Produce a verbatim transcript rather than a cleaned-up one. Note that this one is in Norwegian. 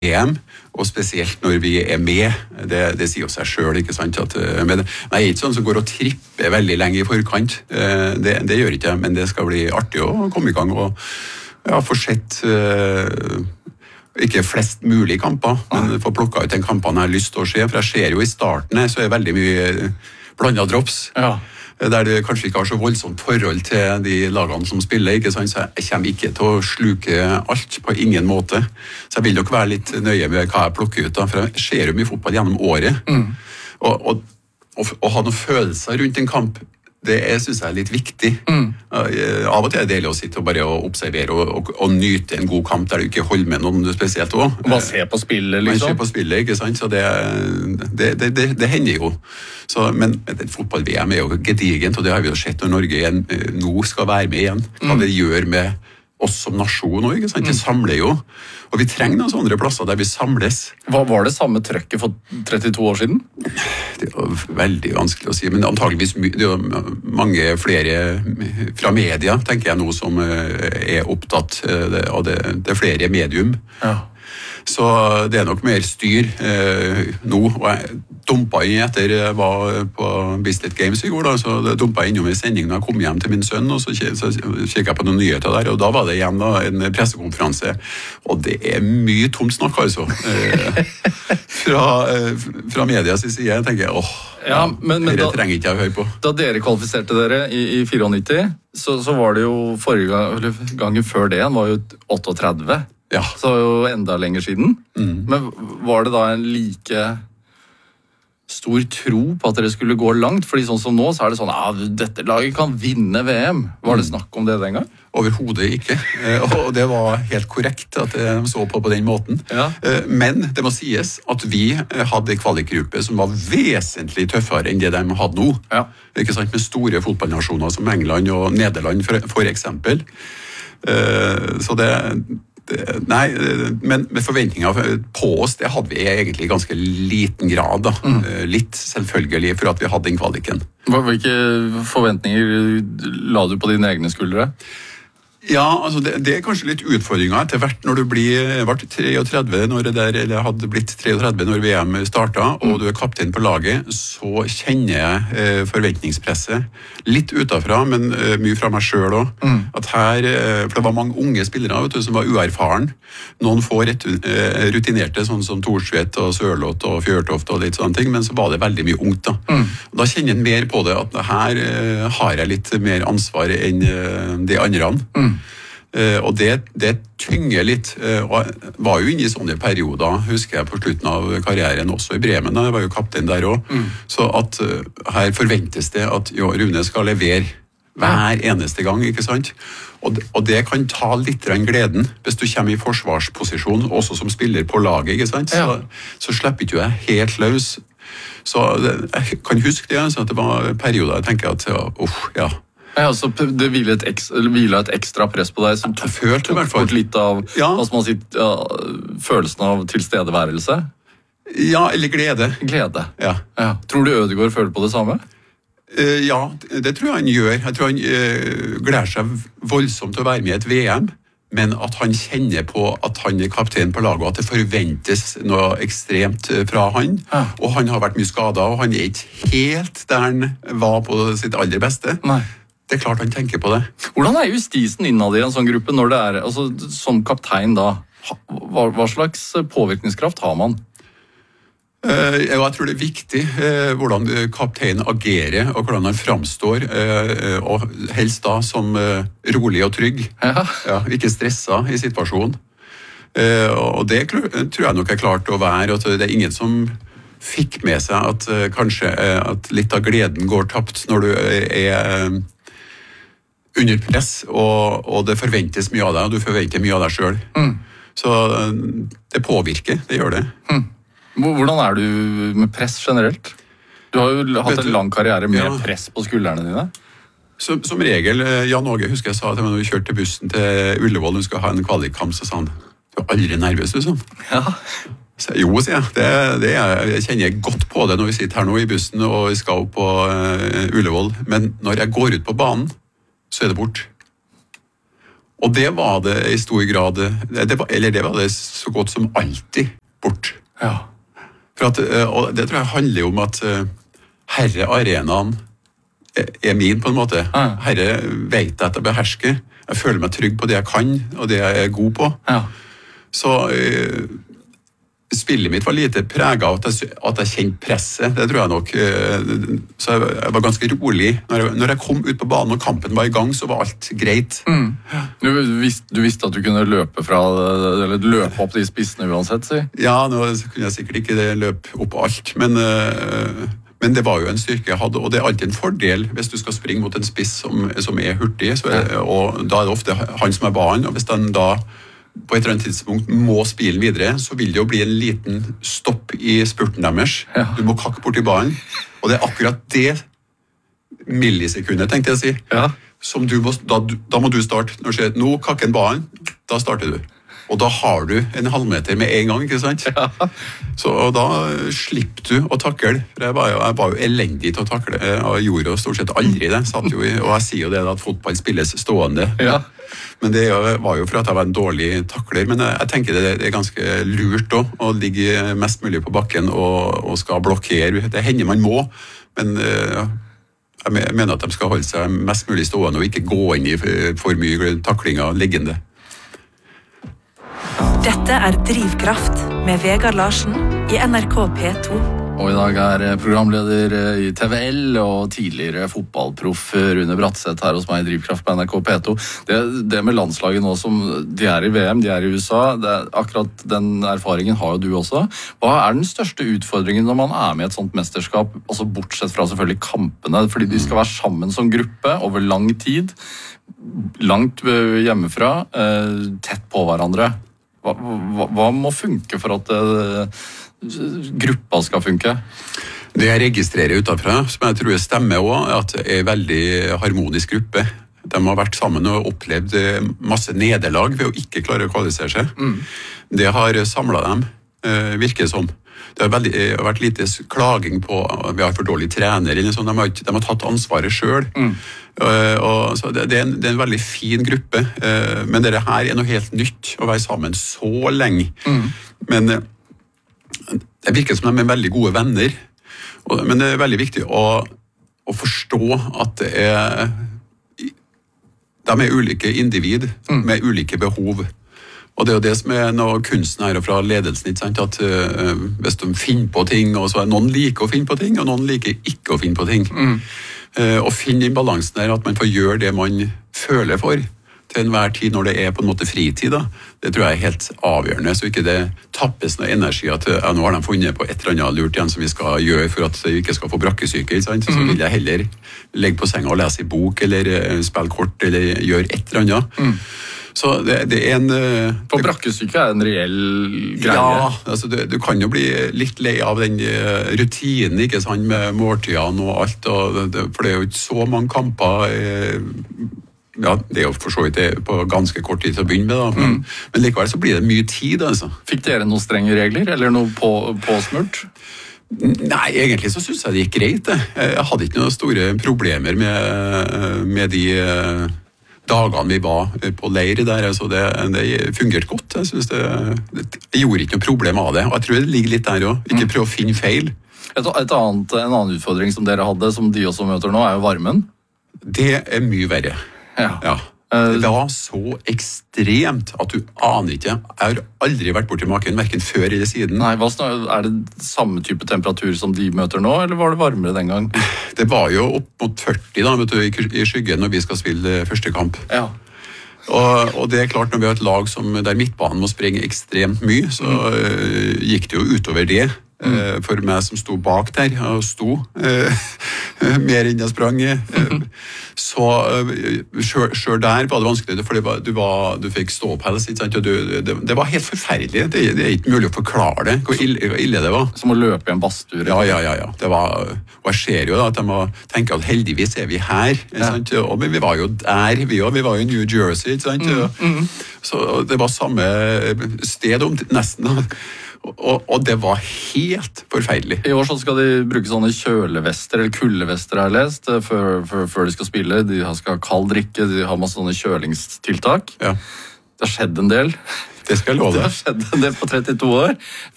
E M, og spesielt når vi er med, det, det sier jo seg selv, ikke sant? At, men jeg er ikke sånn som går og tripper veldig lenge i forkant, det, det gjør ikke jeg, men det skal bli artig å komme i gang, og ja, få sett, uh, ikke flest mulig kamper, men få plukket ut den kampene jeg har lyst til å se, for jeg ser jo i starten, så er det veldig mye blandet drops. Ja. Der du kanskje ikke har så voldsomt forhold til de lagene som spiller, ikke sant? Så jeg kommer ikke til å sluke alt på ingen måte. Så jeg vil nok være litt nøye med hva jeg plukker ut da, for jeg ser jo mye fotball gjennom året. Mm. Og, og, og, og ha noen følelser rundt en kamp, det synes jeg er litt viktig. Mm. Av og til er det deilig å sitte og bare observere og, og, og nyte en god kamp der du ikke holder med noen spesielt også. Man ser på spillet, liksom. Man ser på spillet, ikke sant? Så det, det, det, det, det hender jo. Så, men fotball-V M er jo gedigent, og det har vi jo sett når Norge igjen, nå skal være med igjen. Hva det gjør med oss som nasjon også, ikke sant? Det samler jo. Og vi trenger noen sånne plasser der vi samles. Hva var det samme trøkket for trettito år siden? Det er jo veldig vanskelig å si, men antageligvis det er jo mange flere fra media, tenker jeg nå, som er opptatt, og det, det er flere medium. Ja. Så det er nok mer styr eh, nå, og jeg dumpet inn etter jeg var på Bislett Games i går, da, så dumpet jeg innom i sendingen da jeg kom hjem til min sønn, og så, så kikket jeg på noen nyheter der, og da var det igjen da, en pressekonferanse, og det er mye tomt snakk, altså. Eh, fra, eh, fra medias side, jeg tenker, åh, ja, men, men det da, trenger ikke jeg å høre på. Da dere kvalifiserte dere i, i nittini-fire, så, så var det jo forrige gang, eller gangen før det, var jo trettioåtte. Ja. Så jo enda lenger siden. Mm. Men var det da en like stor tro på at dere skulle gå langt? Fordi sånn som nå, så er det sånn, ja, dette laget kan vinne V M. Var det snakk om det den gang? Overhodet ikke. Og det var helt korrekt at de så på på den måten. Ja. Men det må sies at vi hadde en kvalikgruppe som var vesentlig tøffere enn det de hadde nå. Ja. Ikke sant? Med store fotballnasjoner som England og Nederland, for, for eksempel. Så det... Nei, men med forventninger på oss, det hadde vi egentlig i ganske liten grad. Da. Mm. Litt selvfølgelig for at vi hadde den kvaliken. Hvilke forventninger la du på dine egne skuldre? Ja, altså det, det er kanskje litt utfordringer etter hvert når du blir, ble treogtredve, når det der, eller hadde blitt treogtredve når V M startet, og du er kaptein på laget, så kjenner jeg eh, forventningspresset litt utenfra, men eh, mye fra meg selv også. Mm. At her, eh, for det var mange unge spillere vet du, som var uerfaren. Noen få eh, rutinerte, sånn som Thorsvedt og Sørloth og Fjørtoft og litt sånne ting, men så var det veldig mye ungt da. Mm. Da kjenner jeg mer på det, at her eh, har jeg litt mer ansvar enn eh, de andre. Mm. Uh, og det, det tynger litt, uh, og jeg var jo inne i sånne perioder, husker jeg på slutten av karrieren også i Bremen, da jeg var jo kaptein der også, mm. så at uh, her forventes det at jo, Rune skal levere hver eneste gang, ikke sant? Og det, og det kan ta litt gleden hvis du kommer i forsvarsposisjon, også som spiller på laget, ikke sant? Så, ja. så slipper ikke jeg helt løs. Så det, jeg kan huske det, så at det var perioder jeg tenker at, ja, uff, ja, Ja, altså det hvilet et, et ekstra press på deg som tok, tok, tok bort litt av ja. hva skal man si, ja, følelsen av tilstedeværelse? Ja, eller glede. Glede. Ja. Ja. Tror du Ødegaard føler på det samme? Uh, ja, det, det tror jeg han gjør. Jeg tror han uh, gleder seg voldsomt til å være med i et V M, men at han kjenner på at han er kaptein på laget, og at det forventes noe ekstremt fra han. Ja. Og han har vært mye skadet, og han er ikke helt der han var på sitt aller beste. Nei. Det er klart han tenker på det. Hvordan er justisen innad i en sånn gruppe når det er, altså som kaptein da, hva, hva slags påvirkningskraft har man? Uh, jeg tror det er viktig uh, hvordan kapteinen agerer og hvordan han framstår, uh, og helst da som uh, rolig og trygg. Ja. Ja, ikke stresset i situasjonen. Uh, og det tror jeg nok er klart å være, at det er ingen som fikk med seg at uh, kanskje uh, at litt av gleden går tapt når du uh, er uh, under press, og, og det forventes mye av deg, og du forventer mye av deg selv. Mm. Så det påvirker, det gjør det. Mm. Hvordan er du med press generelt? Du har jo hatt Vet en lang karriere med ja. press på skuldrene dine. Som, som regel, Jan Åge husker jeg sa til meg når vi kjørte bussen til Ullevål, hun skal ha en kvalikkamp, så sa han, du er aldri nervøs, du, sånn. Ja. Så, jo, sier jeg. Det, det er, jeg kjenner godt på det når vi sitter her nå i bussen, og vi skal opp på uh, Ullevål, men når jeg går ut på banen, så er det bort. Og det var det i stor grad, det var, eller det var det så godt som alltid bort. Ja. For at, og det tror jeg handler om at herre arenaen er min på en måte. Ja. Herre vet jeg at jeg behersker. Jeg føler meg trygg på det jeg kan, og det jeg er god på. Ja. Så uh, spillet mitt var lite preget av at jeg, at jeg kjente presset, det tror jeg nok. Uh, så jeg, jeg var ganske rolig. Når jeg, når jeg kom ut på banen og kampen var i gang, så var alt greit. Mm. Du, visste, du visste at du kunne løpe fra, eller løpe opp de spissene uansett, si? Ja, nå kunne jeg sikkert ikke løpe opp alt, men... Uh, Men det var jo en styrke jeg hadde, og det er alltid en fordel hvis du skal springe mot en spiss som, som er hurtig, så er, og da er det ofte han som er banen, og hvis den da på et eller annet tidspunkt må spille videre, så vil det jo bli en liten stopp i spurten deres. Ja. Du må kakke bort i banen, og det er akkurat det millisekundet, tenkte jeg å si, ja. som du må, da, da må du starte. Når du sier, nå kakker en banen, da starter du. Og da har du en halvmeter med en gang, ikke sant? Ja. Så da slipper du å takle. For jeg var, jo, jeg var jo elendig til å takle. Jeg gjorde jo stort sett aldri det. Satt jo i, og jeg sier jo det at fotball spilles stående. Ja. Men det var jo for at jeg var en dårlig takler. Men jeg, jeg tenker det er ganske lurt også, å ligge mest mulig på bakken og, og skal blokkere. Det hender man må, men jeg mener at de skal holde seg mest mulig stående og ikke gå inn i for mye taklinger liggende. Dette er Drivkraft med Vegard Larsen i N R K P to. Og i dag er programleder i T V L og tidligere fotballproff Rune Bratseth her hos meg i Drivkraft på N R K P to. Det, det med landslaget nå som de er i V M, de er i U S A, det, akkurat den erfaringen har jo du også. Hva er den største utfordringen når man er med i et sånt mesterskap, altså bortsett fra selvfølgelig kampene, fordi de skal være sammen som gruppe over lang tid, langt hjemmefra, tett på hverandre? Hva, hva, hva må funke for at uh, gruppa skal funke? Det jeg registrerer utenfra, som jeg tror stemmer også, er at det er en veldig harmonisk gruppe. De har vært sammen og opplevd masse nederlag ved å ikke klare å kvalifisere seg. Mm. Det har samlet dem, uh, virker som. Det har, veldig, har vært lite klaging på at vi har for dårlig trener, eller sånn. De, har, de har tatt ansvaret selv. Mm. Uh, og, så det, det, er en, det er en veldig fin gruppe, uh, men det her er noe helt nytt, å være sammen så lenge. Mm. Men uh, det virker som de er veldig gode venner, og, men det er veldig viktig å, å forstå at det er, de er ulike individ mm. med ulike behov. Og det er jo det som er noe kunsten her og fra ledelsen, ikke sant? At uh, hvis de finner på ting, og så er noen liker å finne på ting, og noen liker ikke å finne på ting. Mm. Uh, og finne den balansen der, at man får gjøre det man føler for, til enhver tid når det er på en måte fritid, da. Det tror jeg er helt avgjørende, så ikke det tappes noe energi at ja, nå har de funnet på et eller annet lurt igjen som vi skal gjøre for at vi ikke skal få brakkesyke, ikke sant? Så mm. vil jeg heller legge på senga og lese i bok, eller uh, spille kort, eller gjøre et eller annet. Mm. Så det, det er en... For brakkesyke er en reell greie. Ja, altså du, du kan jo bli litt lei av den rutinen, ikke sant, med måltidene og alt, og det, for det er jo ikke så mange kamper, ja, det er jo for så vidt på ganske kort tid til å begynne med, da, men, mm. men likevel så blir det mye tid, altså. Fikk dere noen strenge regler, eller noe på, påsmurt? Nei, egentlig så synes jeg det gikk greit, det. Jeg hadde ikke noen store problemer med, med de... dagene vi var på leir der, altså det, det fungerte godt. Jeg synes det, det, jeg gjorde ikke noe problem av det, og jeg tror det ligger litt der også. Ikke prøve å finne feil. Et, et annet, en annen utfordring som dere hadde, som de også møter nå, er jo varmen. Det er mye verre. Ja. Ja. Det var så ekstremt at du aner ikke. Jeg har aldri vært borti maken, hverken før eller siden. Nei, hva, er det samme type temperatur som de møter nå, eller var det varmere den gang? Det var jo opp mot førti da, vet du, i skyggen når vi skal spille første kamp. Ja. Og, og det er klart, når vi har et lag som, der midtbanen må sprenge ekstremt mye, så mm. uh, gikk det jo utover det. Mm. For meg som sto bak der, og sto uh, mer enn jeg sprang. Uh, så uh, selv der var det vanskelig, for det var, du, var, du fikk ståpels, ikke sant? Og du, det, det var helt forferdelig. Det, det er ikke mulig å forklare det, hvor ille, hvor ille det var. Som å løpe i en badstue. Ja, ja, ja. ja. Det var, og jeg ser jo da, at jeg må tenke at heldigvis er vi her. Ja. Sant? Og, men vi var jo der, vi, også, vi var jo i New Jersey, ikke sant? Mm. Mm. Så det var samme sted om nesten da. Og, og det var helt forferdelig. I år så skal de bruke sånne kjølevester, eller kuldevester har jeg lest, før, før, før de skal spille. De skal ha kald drikke, de har masse sånne kjølingstiltak. Ja. Det har skjedd en del. Det skal jeg love. Det har skjedd en del på trettito år.